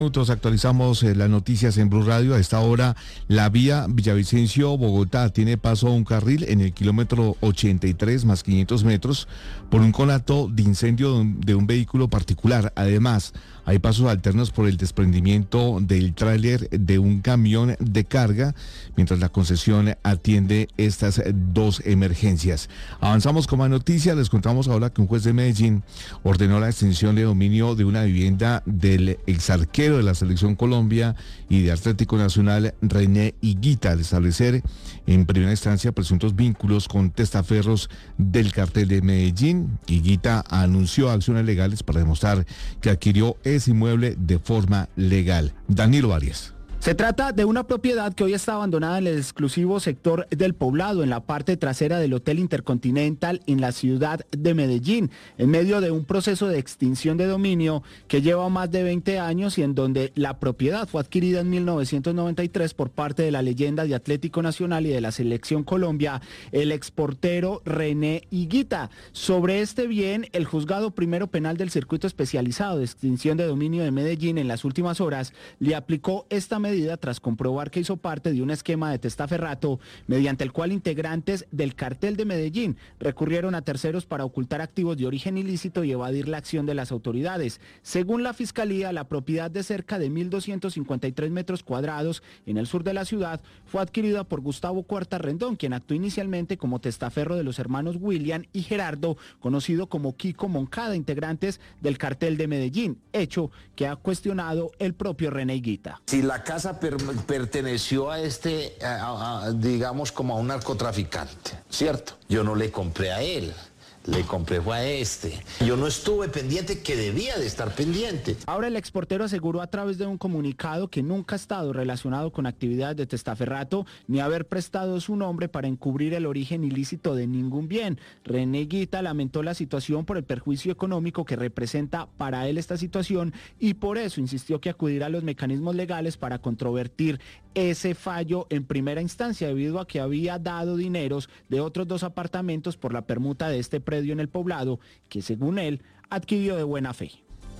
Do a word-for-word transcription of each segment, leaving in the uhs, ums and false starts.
Nosotros actualizamos eh, las noticias en Blue Radio. A esta hora, la vía Villavicencio-Bogotá tiene paso a un carril en el kilómetro ochenta y tres más quinientos metros por un conato de incendio de un, de un vehículo particular. Además, hay pasos alternos por el desprendimiento del tráiler de un camión de carga, mientras la concesión atiende estas dos emergencias. Avanzamos con más noticias. Les contamos ahora que un juez de Medellín ordenó la extinción de dominio de una vivienda del exarquero de la Selección Colombia y de Atlético Nacional, René Higuita, al establecer en primera instancia presuntos vínculos con testaferros del cartel de Medellín. Higuita anunció acciones legales para demostrar que adquirió ese inmueble de forma legal. Danilo Arias. Se trata de una propiedad que hoy está abandonada en el exclusivo sector del Poblado, en la parte trasera del Hotel Intercontinental en la ciudad de Medellín, en medio de un proceso de extinción de dominio que lleva más de veinte años y en donde la propiedad fue adquirida en mil novecientos noventa y tres por parte de la leyenda de Atlético Nacional y de la Selección Colombia, el exportero René Higuita. Sobre este bien, el Juzgado Primero Penal del Circuito Especializado de Extinción de Dominio de Medellín en las últimas horas le aplicó esta medida tras comprobar que hizo parte de un esquema de testaferrato mediante el cual integrantes del cartel de Medellín recurrieron a terceros para ocultar activos de origen ilícito y evadir la acción de las autoridades. Según la Fiscalía, la propiedad de cerca de mil doscientos cincuenta y tres metros cuadrados en el sur de la ciudad fue adquirida por Gustavo Cuarta Rendón, quien actuó inicialmente como testaferro de los hermanos William y Gerardo, conocido como Kiko Moncada, integrantes del cartel de Medellín, hecho que ha cuestionado el propio René Higuita. Si la casa Per, perteneció a este, a, a, digamos, como a un narcotraficante, ¿cierto? Yo no le compré a él, le compré fue a este. Yo no estuve pendiente, que debía de estar pendiente. Ahora el exportero aseguró a través de un comunicado que nunca ha estado relacionado con actividades de testaferrato ni haber prestado su nombre para encubrir el origen ilícito de ningún bien. René Higuita lamentó la situación por el perjuicio económico que representa para él esta situación y por eso insistió que acudirá a los mecanismos legales para controvertir ese fallo en primera instancia, debido a que había dado dineros de otros dos apartamentos por la permuta de este predio en el Poblado, que según él adquirió de buena fe.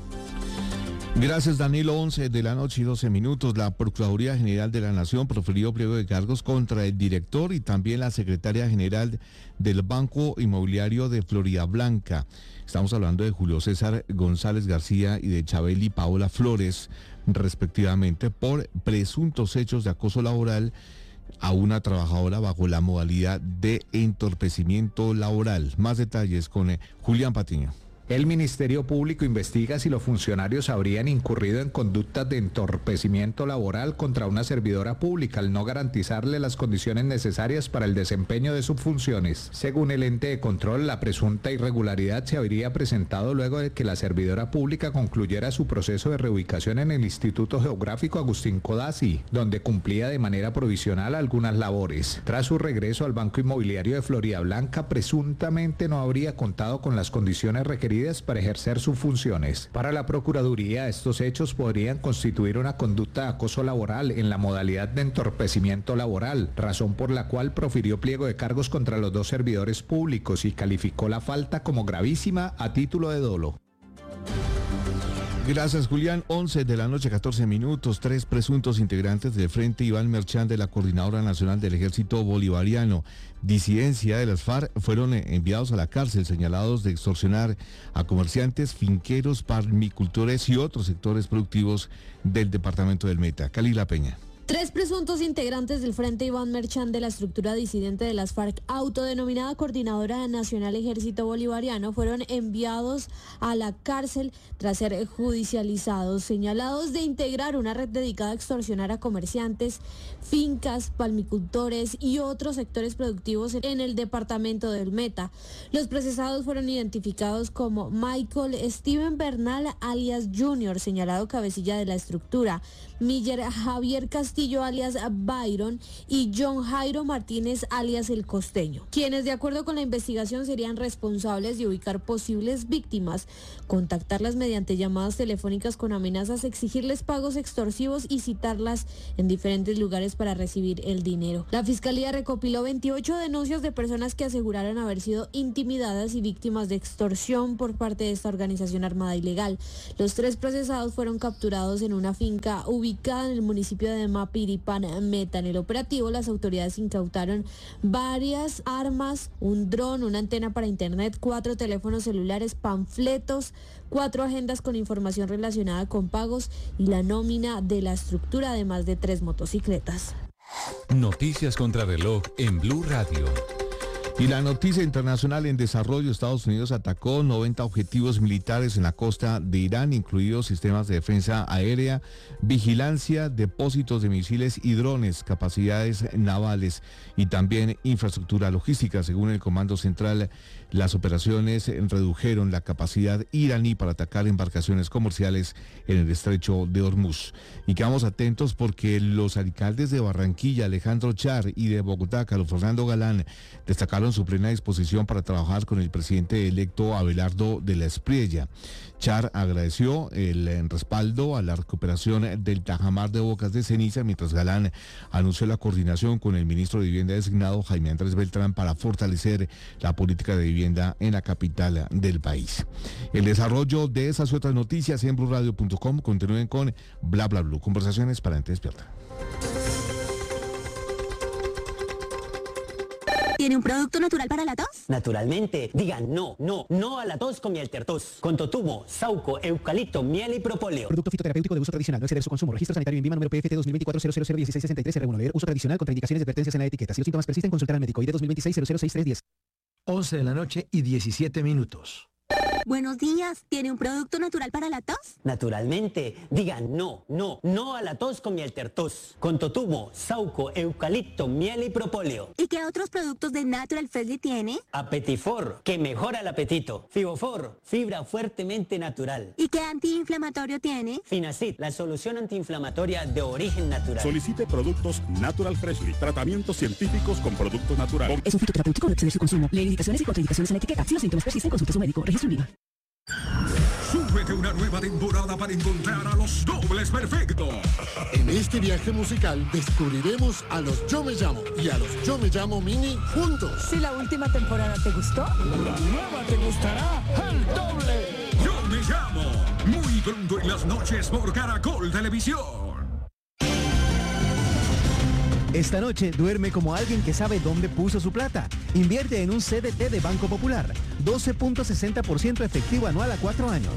Gracias, Danilo. Once de la noche y doce minutos. La Procuraduría General de la Nación profirió pliego de cargos contra el director y también la secretaria general del Banco Inmobiliario de Floridablanca. Estamos hablando de Julio César González García y de Chabeli Paola Flores, respectivamente, por presuntos hechos de acoso laboral a una trabajadora bajo la modalidad de entorpecimiento laboral. Más detalles con eh, Julián Patiño. El Ministerio Público investiga si los funcionarios habrían incurrido en conductas de entorpecimiento laboral contra una servidora pública al no garantizarle las condiciones necesarias para el desempeño de sus funciones. Según el ente de control, la presunta irregularidad se habría presentado luego de que la servidora pública concluyera su proceso de reubicación en el Instituto Geográfico Agustín Codazzi, donde cumplía de manera provisional algunas labores. Tras su regreso al Banco Inmobiliario de Floridablanca, presuntamente no habría contado con las condiciones requeridas para ejercer sus funciones. Para la Procuraduría, estos hechos podrían constituir una conducta de acoso laboral en la modalidad de entorpecimiento laboral, razón por la cual profirió pliego de cargos contra los dos servidores públicos y calificó la falta como gravísima a título de dolo. Gracias, Julián. once de la noche, catorce minutos. Tres presuntos integrantes del Frente Iván Merchán de la Coordinadora Nacional del Ejército Bolivariano, disidencia de las FARC, fueron enviados a la cárcel señalados de extorsionar a comerciantes, finqueros, palmicultores y otros sectores productivos del departamento del Meta. Calila Peña. Tres presuntos integrantes del Frente Iván Merchán de la estructura disidente de las FARC, autodenominada Coordinadora Nacional Ejército Bolivariano, fueron enviados a la cárcel tras ser judicializados, señalados de integrar una red dedicada a extorsionar a comerciantes, fincas, palmicultores y otros sectores productivos en el departamento del Meta. Los procesados fueron identificados como Michael Steven Bernal, alias Junior, señalado cabecilla de la estructura, Miller Javier Castillo, Castillo alias Byron y John Jairo Martínez alias El Costeño, quienes de acuerdo con la investigación serían responsables de ubicar posibles víctimas, contactarlas mediante llamadas telefónicas con amenazas, exigirles pagos extorsivos y citarlas en diferentes lugares para recibir el dinero. La Fiscalía recopiló veintiocho denuncias de personas que aseguraron haber sido intimidadas y víctimas de extorsión por parte de esta organización armada ilegal. Los tres procesados fueron capturados en una finca ubicada en el municipio de Mapiripán, Meta. En el operativo, las autoridades incautaron varias armas, un dron, una antena para internet, cuatro teléfonos celulares, panfletos, cuatro agendas con información relacionada con pagos y la nómina de la estructura, además de tres motocicletas. Noticias contra reloj en Blue Radio. Y la noticia internacional en desarrollo: Estados Unidos atacó noventa objetivos militares en la costa de Irán, incluidos sistemas de defensa aérea, vigilancia, depósitos de misiles y drones, capacidades navales y también infraestructura logística. Según el Comando Central, las operaciones redujeron la capacidad iraní para atacar embarcaciones comerciales en el estrecho de Hormuz. Y quedamos atentos porque los alcaldes de Barranquilla, Alejandro Char, y de Bogotá, Carlos Fernando Galán, destacaron su plena disposición para trabajar con el presidente electo Abelardo de la Espriella. Char agradeció el respaldo a la recuperación del tajamar de Bocas de Ceniza, mientras Galán anunció la coordinación con el ministro de Vivienda designado, Jaime Andrés Beltrán, para fortalecer la política de vivienda en la capital del país. El desarrollo de esas y otras noticias en blue radio punto com. Continúen con Bla Bla Blue, conversaciones para gente despierta. ¿Tiene un producto natural para la tos? Naturalmente. Digan no, no, no a la tos con miel tertos. Con totumo, sauco, eucalipto, miel y propóleo. Producto fitoterapéutico de uso tradicional. No exceder su consumo. Registro sanitario en INVIMA número P F T dos mil veinticuatro cero cero cero dieciséis sesenta y tres R uno. Leer uso tradicional. Contraindicaciones y advertencias en la etiqueta. Si los síntomas persisten, consultar al médico. I D dos mil veintiséis cero cero seis tres diez. once de la noche y diecisiete minutos. Buenos días. ¿Tiene un producto natural para la tos? Naturalmente. Digan no, no, no a la tos con miel tertos. Con totumo, sauco, eucalipto, miel y propóleo. ¿Y qué otros productos de Natural Freshly tiene? Apetifor, que mejora el apetito. Fibofor, fibra fuertemente natural. ¿Y qué antiinflamatorio tiene? Finacid, la solución antiinflamatoria de origen natural. Solicite productos Natural Freshly. Tratamientos científicos con productos naturales. Es un fitoterapéutico, no exceder su consumo. Lee indicaciones y contraindicaciones en la etiqueta. Si los síntomas persisten, consulte a su médico. Registro en INVIMA. Súbete una nueva temporada para encontrar a los dobles perfectos. En este viaje musical descubriremos a los Yo Me Llamo y a los Yo Me Llamo Mini juntos. Si la última temporada te gustó, la nueva te gustará al doble. Yo Me Llamo, muy pronto en las noches por Caracol Televisión. Esta noche duerme como alguien que sabe dónde puso su plata. Invierte en un C D T de Banco Popular. doce punto sesenta por ciento efectivo anual a cuatro años.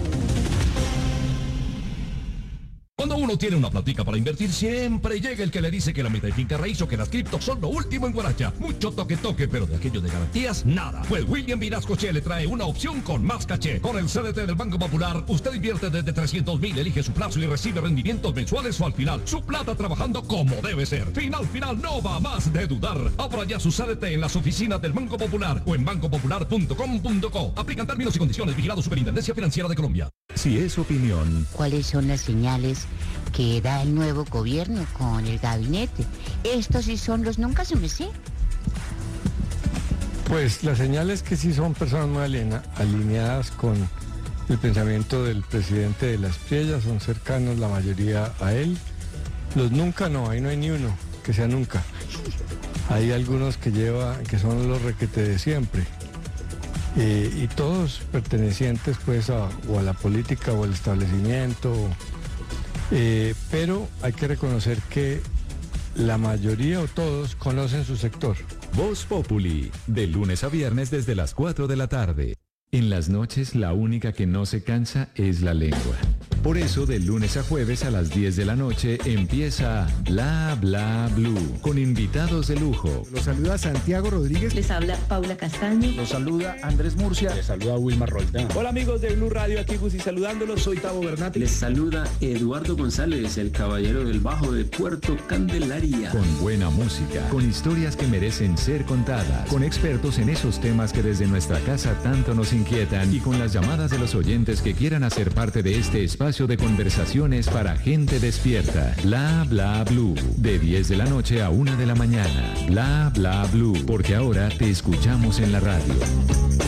Cuando uno tiene una platica para invertir, siempre llega el que le dice que la meta de finca raíz o que las criptos son lo último en Guaracha. Mucho toque toque, pero de aquello de garantías, nada. Pues William Vinascoche le trae una opción con más caché. Con el C D T del Banco Popular, usted invierte desde trescientos mil, elige su plazo y recibe rendimientos mensuales o al final. Su plata trabajando como debe ser. Final, final, no va más de dudar. Abra ya su C D T en las oficinas del Banco Popular o en banco popular punto com punto co. Aplican términos y condiciones. Vigilado Superintendencia Financiera de Colombia. Si es su opinión. ¿Cuáles son las señales que da el nuevo gobierno con el gabinete? Estos sí son los nunca se me sé. Pues las señales que sí son personas muy alina, alineadas con el pensamiento del presidente de la Espriella, son cercanos la mayoría a él. Los nunca no, ahí no hay ni uno que sea nunca. Hay algunos que lleva, que son los requete de siempre. Eh, y todos pertenecientes pues a, o a la política o al establecimiento. Eh, pero hay que reconocer que la mayoría o todos conocen su sector. Voz Populi, de lunes a viernes desde las cuatro de la tarde. En las noches la única que no se cansa es la lengua. Por eso de lunes a jueves a las diez de la noche empieza Bla Bla Blue con invitados de lujo. Los saluda Santiago Rodríguez. Les habla Paula Castaño. Los saluda Andrés Murcia. Les saluda Wilmar Roldán. Hola amigos de Blue Radio, aquí Gusi saludándolos. Soy Tavo Bernati. Les saluda Eduardo González, el caballero del bajo de Puerto Candelaria. Con buena música, con historias que merecen ser contadas, con expertos en esos temas que desde nuestra casa tanto nos inquietan y con las llamadas de los oyentes que quieran hacer parte de este espacio espacio de conversaciones para gente despierta. Bla bla blue. De diez de la noche a una de la mañana. Bla bla blue. Porque ahora te escuchamos en la radio.